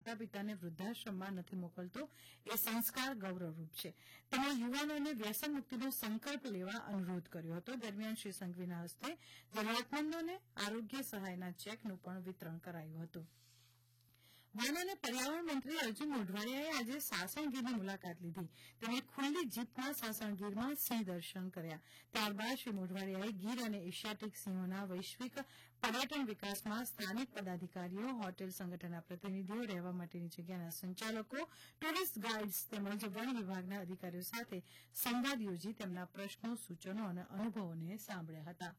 માતા પિતાને વૃદ્ધાશ્રમમાં નથી મોકલતો એ સંસ્કાર ગૌરવરૂપ છે. તેમણે યુવાનોને વ્યસન મુક્તિનો સંકલ્પ લેવા અનુરોધ કર્યો હતો. દરમિયાન શ્રી સંઘવીના હસ્તે જરૂરિયાતમંદોને આરોગ્ય સહાયના ચેકનું પણ વિતરણ કરાયું હતું. વન અને પર્યાવરણ મંત્રી અર્જુન મોઢવાડિયાએ આજે સાસણગીરની મુલાકાત લીધી. તેમણે ખુલ્લી જીપમાં સાસણગીરમાં સિંહ દર્શન કર્યા. ત્યારબાદ શ્રી મોઢવાડિયાએ ગીર અને એશિયાટિક સિંહોના વૈશ્વિક પર્યટન વિકાસમાં સ્થાનિક પદાધિકારીઓ, હોટેલ સંગઠનના પ્રતિનિધિઓ, રહેવા માટેની જગ્યાના સંચાલકો, ટુરિસ્ટ ગાઇડ્સ તેમજ વન વિભાગના અધિકારીઓ સાથે સંવાદ યોજી તેમના પ્રશ્નો, સૂચનો અને અનુભવોને સાંભળ્યા હતા.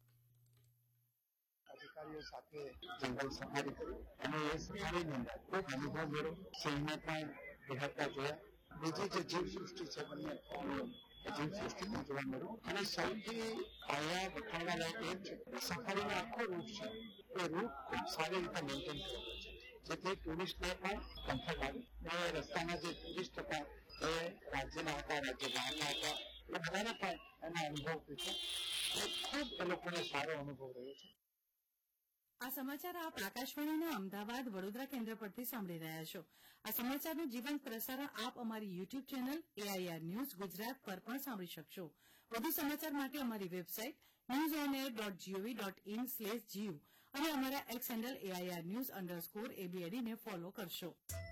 અધિકારીઓ સાથે જંગલ સફારી કરી અને એ સફારીની અંદર ખૂબ અનુભવ મળ્યો. સિંહને પણ દેખાતા જોયા. બીજી જે જીવસૃષ્ટિ છે બંને જીવસૃષ્ટિમાં જોવા મળ્યું. અને સૌથી અહીંયા વખાણવા લાયક એ છે સફારીનો આખો રૂટ છે એ રૂટ ખૂબ સારી રીતે મેન્ટેન કરેલો છે, જેથી ટુરિસ્ટને પણ કમ્ફર્ટ આવે. એ રસ્તાના જે ટુરિસ્ટ હતા એ રાજ્યના હતા, રાજ્ય બહારના હતા, એ બધાને પણ એના અનુભવ પૂછ્યો. એ ખૂબ એ લોકોને સારો અનુભવ રહ્યો છે. આ સમાચાર આપ આકાશવાણીના અમદાવાદ વડોદરા કેન્દ્ર પરથી સાંભળી રહ્યા છો. આ સમાચારનું જીવંત પ્રસારણ આપ અમારી YouTube channel AIR news Gujarat પર પણ સાંભળી શકશો. વધુ સમાચાર માટે અમારી વેબસાઇટ newsonair.gov.in/gu અને અમારા એક્સ હેન્ડલ AIR_news_ABAD ને ફોલો કરશો.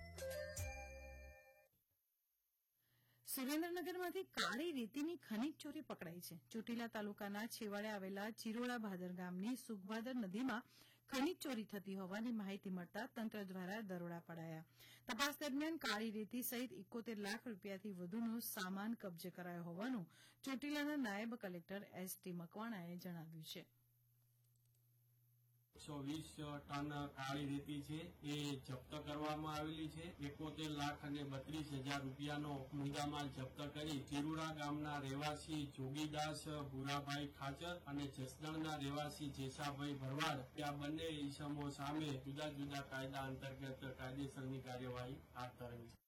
સુરેન્દ્રનગરમાંથી કાળી રેતીની ખનીજ ચોરી પકડાઈ છે. ચોટીલા તાલુકાના છેવાડે આવેલા ચિરોડા ભાદર ગામની સુખભાદર નદીમાં ખનીજ ચોરી થતી હોવાની માહિતી મળતા તંત્ર દ્વારા દરોડા પડાયા. તપાસ દરમિયાન કાળી રેતી સહિત 71 લાખ રૂપિયાથી વધુનો સામાન કબજે કરાયો હોવાનું ચોટીલાના નાયબ કલેક્ટર ST મકવાણાએ જણાવ્યું છે. 120 ટન કાળી રેતી છે એ જપ્ત કરવામાં આવેલી છે. 71 લાખ અને 32,000 રૂપિયાનો મુદ્દામાલ જપ્ત કરી ચિરુડા ગામના રહેવાસી જોગીદાસ ભુરાભાઈ ખાચર અને જસદણના રહેવાસી જેસાભાઈ ભરવાડ ત્યાં બંને ઈસમો સામે જુદા જુદા કાયદા અંતર્ગત કાયદેસરની કાર્યવાહી હાથ ધરેલ છે.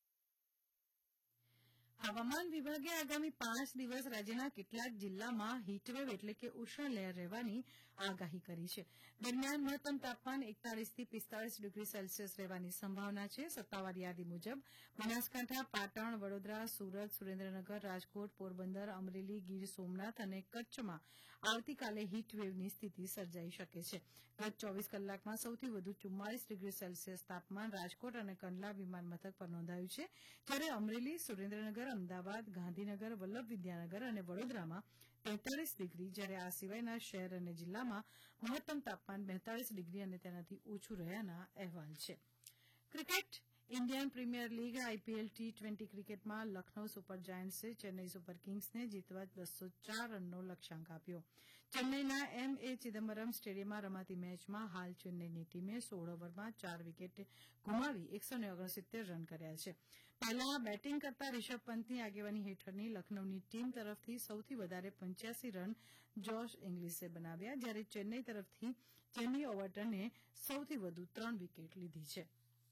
હવામાન વિભાગે આગામી 5 દિવસ રાજ્યના કેટલાક જિલ્લામાં હીટવેવ એટલે કે ઉષ્ણ લહેર રહેવાની આગાહી કરી છે. દરમિયાન મહત્તમ તાપમાન 41 થી 45 ડિગ્રી સેલ્સિયસ રહેવાની સંભાવના છે. સત્તાવાર યાદી મુજબ બનાસકાંઠા, પાટણ, વડોદરા, સુરત, સુરેન્દ્રનગર, રાજકોટ, પોરબંદર, અમરેલી, ગીર સોમનાથ અને કચ્છમાં આવતીકાલે હીટવેવની સ્થિતિ સર્જાઈ શકે છે. ગત 24 કલાકમાં સૌથી વધુ 44 ડિગ્રી સેલ્સિયસ તાપમાન રાજકોટ અને કંડલા વિમાન મથક પર નોંધાયું છે. જ્યારે અમરેલી, સુરેન્દ્રનગર, અમદાવાદ, ગાંધીનગર, વલ્લભ વિદ્યાનગર અને વડોદરામાં 43 ડિગ્રી, જ્યારે આ સિવાયના શહેર અને જિલ્લામાં મહત્તમ તાપમાન 42 ડિગ્રી અને તેનાથી ઓછું રહ્યાના અહેવાલ છે. Cricket Indian premier league IPL T20 ક્રિકેટમાં લખનૌ સુપર જાયન્ટ્સે ચેન્નઈ સુપર કિંગ્સને જીતવા 204 રનનો લક્ષ્યાંક આપ્યો. ચેન્નઈના MA ચિદમ્બરમ સ્ટેડિયમમાં રમાતી મેચમાં હાલ ચેન્નઈની ટીમે 16 ઓવરમાં 4 વિકેટ ગુમાવી 169 રન કર્યા છે. પહેલા બેટિંગ કરતા રિષભ પંતની આગેવાની હેઠળની લખનૌની ટીમ તરફથી સૌથી વધારે 85 રન જોશ ઇંગ્લિશે બનાવ્યા, જ્યારે ચેન્નઈ તરફથી જેમી ઓવર્ટને સૌથી વધુ 3 વિકેટ લીધી છે.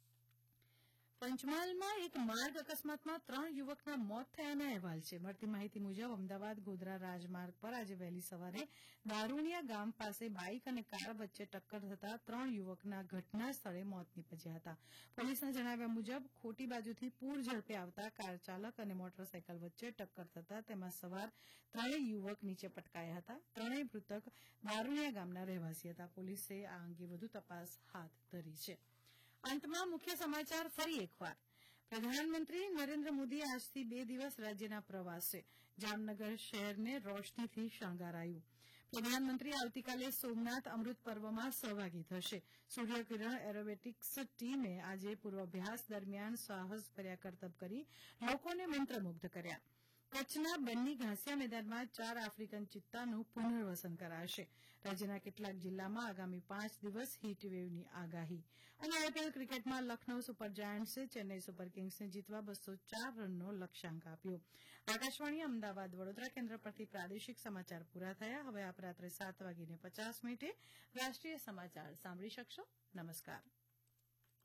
પંચમહાલમાં એક માર્ગ અકસ્માતમાં 3 યુવકના મોત થયાના અહેવાલ છે. મળતી માહિતી મુજબ અમદાવાદ ગોધરા રાજમાર્ગ પર આજે વહેલી સવારે દારૂણીયા ગામ પાસે બાઇક અને કાર વચ્ચે ટક્કર થતાં 3 યુવકના ઘટના સ્થળે મોત નીપજ્યા હતા. પોલીસના જણાવ્યા મુજબ ખોટી બાજુથી પૂર ઝડપે આવતા કાર ચાલક અને મોટરસાયકલ વચ્ચે ટક્કર થતાં તેમાં સવાર 3 યુવક નીચે પટકાયા હતા. 3 મૃતક દારૂણીયા ગામના રહેવાસી હતા. પોલીસે આ અંગે વધુ તપાસ હાથ ધરી છે. અંતમાં મુખ્ય સમાચાર ફરી એકવાર. પ્રધાનમંત્રી નરેન્દ્ર મોદી આજથી 2 દિવસ રાજ્યના પ્રવાસે. જામનગર શહેરને રોશનીથી શણગારાયું. પ્રધાનમંત્રી આવતીકાલે સોમનાથ અમૃત પર્વમાં સહભાગી થશે. સૂર્યકિરણ એરોબેટિક્સ ટીમે આજે પૂર્વાભ્યાસ દરમિયાન સાહસભર્યા કરતબ કરી લોકોને મંત્રમુગ્ધ કર્યા. કચ્છના બન્ની ઘાસિયા મેદાનમાં 4 આફ્રિકન ચિત્તાનું પુનર્વસન કરાશે. રાજ્યના કેટલાક જિલ્લામાં આગામી 5 દિવસ હીટવેવની આગાહી. અને IPL ક્રિકેટમાં લખનૌ સુપર જાયન્ટ્સે ચેન્નઈ સુપર કિંગ્સને જીતવા 204 રનનો લક્ષ્યાંક આપ્યો. આકાશવાણી અમદાવાદ વડોદરા કેન્દ્ર પરથી પ્રાદેશિક સમાચાર પૂરા થયા. હવે આપ રાત્રે 7:50 રાષ્ટ્રીય સમાચાર સાંભળી શકશો. નમસ્કાર.